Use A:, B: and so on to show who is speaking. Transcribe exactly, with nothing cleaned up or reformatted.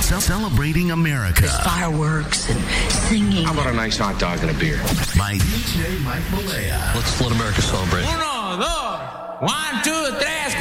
A: Ce- celebrating America.
B: There's fireworks and singing.
C: How about a nice hot dog and a beer?
A: By D J Mike Malaya.
D: Let's let America celebrate.
E: Uno, dos, one, two, tres.